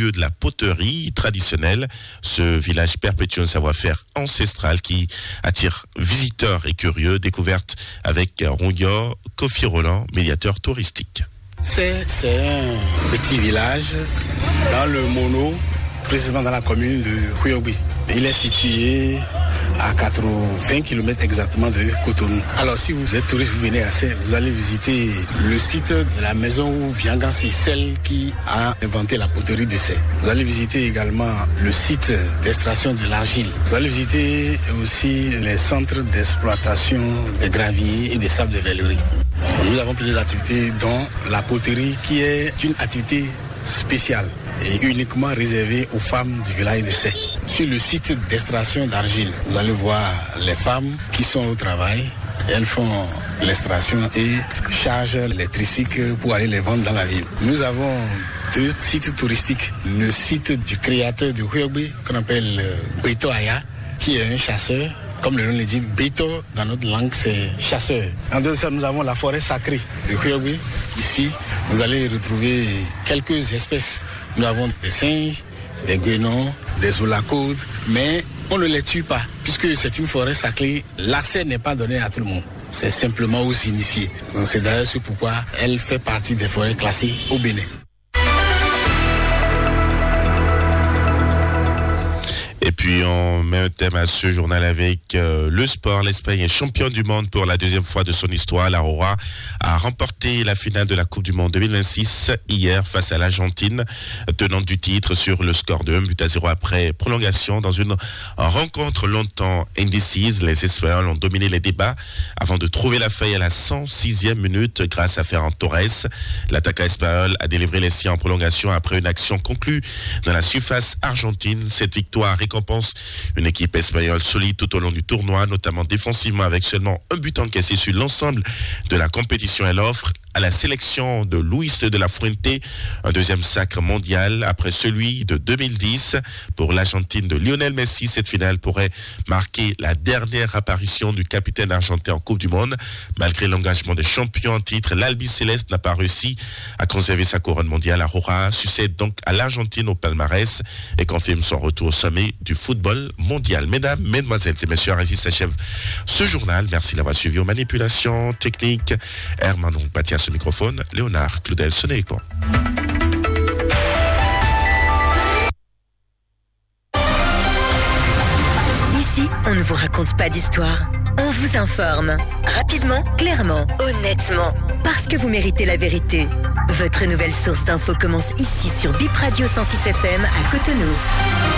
lieu de la poterie traditionnelle. Ce village perpétue un savoir-faire ancestral qui attire visiteurs et curieux. Découverte avec Ronyo Kofi Roland, médiateur touristique. C'est un petit village dans le Mono, précisément dans la commune de Huyogbe. Il est situé à 80 km exactement de Cotonou. Alors si vous êtes touriste, vous venez à Sey, vous allez visiter le site de la maison où Viangan, c'est celle qui a inventé la poterie de Sey. Vous allez visiter également le site d'extraction de l'argile. Vous allez visiter aussi les centres d'exploitation des graviers et des sables de vellerie. Nous avons plusieurs activités dont la poterie qui est une activité spéciale et uniquement réservée aux femmes du village de Sey. Sur le site d'extraction d'argile, vous allez voir les femmes qui sont au travail. Elles font l'extraction et chargent les tricycles pour aller les vendre dans la ville. Nous avons 2 sites touristiques. Le site du créateur de Huyogbe, qu'on appelle Beto Aya, qui est un chasseur. Comme le nom le dit, Beto, dans notre langue, c'est chasseur. En dessous, nous avons la forêt sacrée de Huyogbe. Ici, vous allez retrouver quelques espèces. Nous avons des singes, des guénons, des oulacodes, mais on ne les tue pas, puisque c'est une forêt sacrée. L'accès n'est pas donné à tout le monde. C'est simplement aux initiés. Donc c'est d'ailleurs ce pourquoi elle fait partie des forêts classées au Bénin. Et puis on met un thème à ce journal avec le sport. L'Espagne est championne du monde pour la 2e fois de son histoire. La Roja a remporté la finale de la Coupe du Monde 2026 hier face à l'Argentine, tenante du titre sur le score de 1-0 après prolongation. Dans une rencontre longtemps indécise, les Espagnols ont dominé les débats avant de trouver la faille à la 106e minute grâce à Ferran Torres. L'attaquant espagnol a délivré les siens en prolongation après une action conclue dans la surface argentine. Cette victoire récompense une équipe espagnole solide tout au long du tournoi, notamment défensivement avec seulement un but encaissé sur l'ensemble de la compétition. Elle offre à la sélection de Luis de la Fuente un 2e sacre mondial après celui de 2010. Pour l'Argentine de Lionel Messi, cette finale pourrait marquer la dernière apparition du capitaine argentin en Coupe du Monde. Malgré l'engagement des champions en titre, l'Albiceleste n'a pas réussi à conserver sa couronne mondiale. La Roja succède donc à l'Argentine au palmarès et confirme son retour au sommet du football mondial. Mesdames, mesdemoiselles et messieurs, ainsi s'achève ce journal. Merci d'avoir suivi aux manipulations techniques. Herman Batia ce microphone, Léonard Claudel Sonéco. Ici, on ne vous raconte pas d'histoire. On vous informe. Rapidement, clairement, honnêtement. Parce que vous méritez la vérité. Votre nouvelle source d'infos commence ici sur Bip Radio 106 FM à Cotonou.